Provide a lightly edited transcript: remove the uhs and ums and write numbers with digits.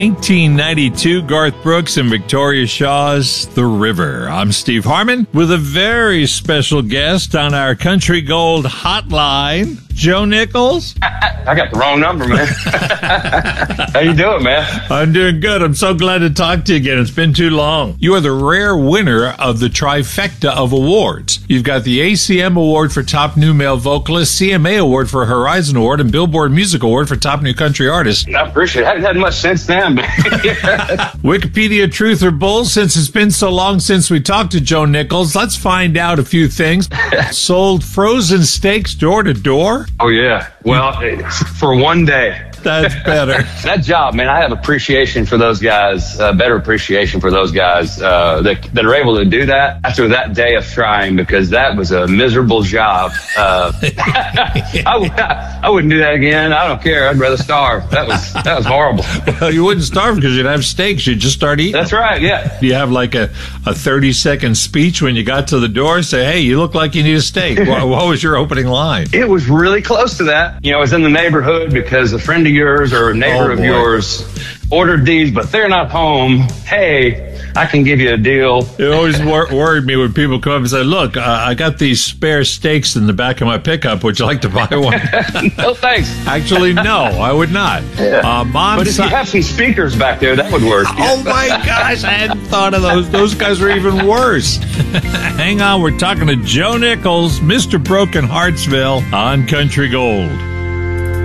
1992, Garth Brooks and Victoria Shaw's The River. I'm Steve Harmon with a very special guest on our Country Gold hotline, Joe Nichols. I got the wrong number, man. How you doing, man? I'm doing good. I'm so glad to talk to you again. It's been too long. You are the rare winner of the trifecta of awards. You've got the ACM Award for Top New Male Vocalist, CMA Award for Horizon Award, and Billboard Music Award for Top New Country Artist. I appreciate it. I haven't had much since then, but Wikipedia Truth or Bull, since it's been so long since we talked to Joe Nichols, let's find out a few things. Sold frozen steaks door to door? Oh, yeah. Well, for one day. That's better. That job, man, I have appreciation for those guys, better appreciation for those guys that are able to do that after that day of trying, because that was a miserable job. I wouldn't do that again. I don't care. I'd rather starve. That was horrible. Well, you wouldn't starve because you'd have steaks. You'd just start eating. That's right, yeah. Do you have like a 30-second speech when you got to the door? Say, hey, you look like you need a steak. What was your opening line? It was really close to that. You know, I was in the neighborhood because a friend of yours or a neighbor of yours ordered these, but they're not home. Hey, I can give you a deal. It always worried me when people come up and say, look, I got these spare steaks in the back of my pickup. Would you like to buy one? No, thanks. Actually, no, I would not. Yeah. But if you have some speakers back there, that would work. Oh, my gosh, I hadn't thought of those. Those guys are even worse. Hang on, we're talking to Joe Nichols, Mr. Broken Heartsville on Country Gold.